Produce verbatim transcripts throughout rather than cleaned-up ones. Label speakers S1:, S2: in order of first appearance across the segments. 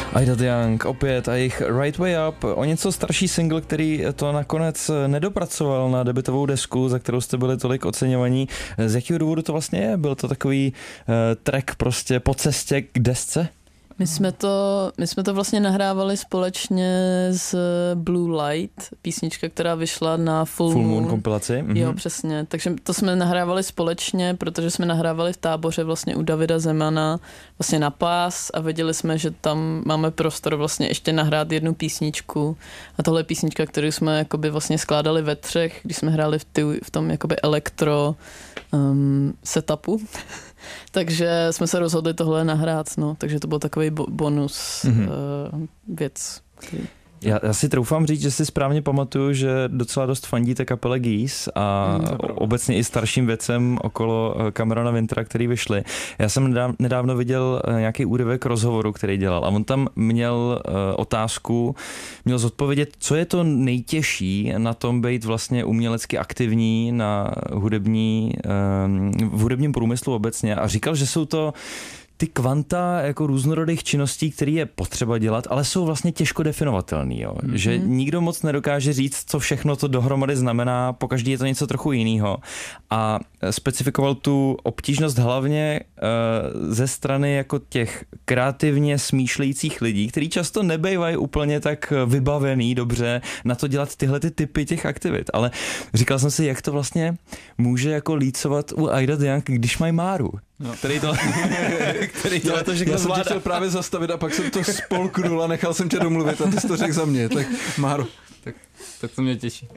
S1: Ida Young opět a jejich Right Way Up, o něco starší single, který to nakonec nedopracoval na debutovou desku, za kterou jste byli tolik oceňovaní. Z jakého důvodu to vlastně je? Byl to takový uh, track prostě po cestě k desce?
S2: My jsme to, my jsme to vlastně nahrávali společně s Blue Light, písnička, která vyšla na Full,
S1: Full
S2: Moon.
S1: Moon kompilaci. Mhm.
S2: Jo, přesně. Takže to jsme nahrávali společně, protože jsme nahrávali v Táboře vlastně u Davida Zemana vlastně na pás a věděli jsme, že tam máme prostor vlastně ještě nahrát jednu písničku. A tohle je písnička, kterou jsme jakoby vlastně skládali ve třech, když jsme hráli v, ty, v tom jakoby elektro um, setupu. Takže jsme se rozhodli tohle nahrát, no, takže to byl takový bo- bonus mm-hmm. uh, věc. Který...
S1: Já, já si troufám říct, že si správně pamatuju, že docela dost fandíte kapele Geese a mm, obecně i starším věcem okolo Camerona Wintra, který vyšly. Já jsem nedávno viděl nějaký úryvek rozhovoru, který dělal a on tam měl uh, otázku, měl zodpovědět, co je to nejtěžší na tom být vlastně umělecky aktivní na hudební, um, v hudebním průmyslu obecně a říkal, že jsou to ty kvanta jako různorodých činností, které je potřeba dělat, ale jsou vlastně těžko definovatelný. Jo? Mm-hmm. Že nikdo moc nedokáže říct, co všechno to dohromady znamená, pokaždý je to něco trochu jiného. A specifikoval tu obtížnost hlavně uh, ze strany jako těch kreativně smýšlejících lidí, kteří často nebejvají úplně tak vybavený dobře na to dělat tyhle ty typy těch aktivit. Ale říkal jsem si, jak to vlastně může jako lícovat u Ida Young, když mají Máru. No. Který to, který to, to
S3: já jsem tě chtěl právě zastavit a pak jsem to spolknul a nechal jsem tě domluvit a ty jsi to řekl za mě, tak Máro.
S4: Tak, tak to mě těší.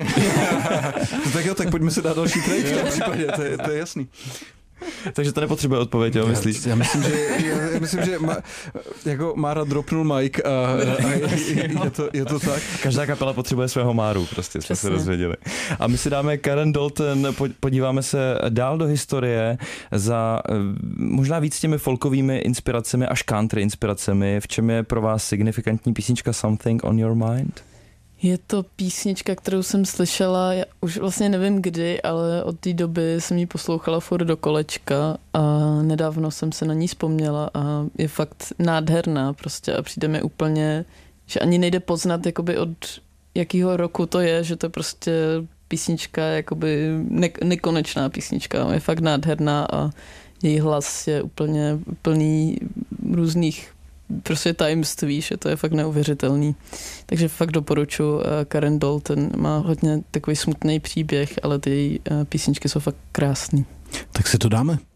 S3: No tak jo, tak pojďme si dát další track v tom případě, to je, to je jasný.
S1: Takže to nepotřebuje odpověď, jo, myslíš?
S3: Já, já myslím, že, já, já myslím, že ma, jako Mára dropnul mic a, a je, to, je to tak.
S1: Každá kapela potřebuje svého Máru, prostě jsme se dozvěděli. A my si dáme Karen Dalton, podíváme se dál do historie za možná víc těmi folkovými inspiracemi až country inspiracemi. V čem je pro vás signifikantní písnička Something on Your Mind?
S2: Je to písnička, kterou jsem slyšela, já už vlastně nevím kdy, ale od té doby jsem ji poslouchala furt do kolečka a nedávno jsem se na ní vzpomněla a je fakt nádherná prostě a přijde mi úplně, že ani nejde poznat jakoby od jakého roku to je, že to je prostě písnička, jakoby ne- nekonečná písnička, je fakt nádherná a její hlas je úplně plný různých prostě tajemství, že to je fakt neuvěřitelný. Takže fakt doporučuji. Karen Dalton má hodně takový smutný příběh, ale ty její písničky jsou fakt krásný.
S3: Tak si to dáme.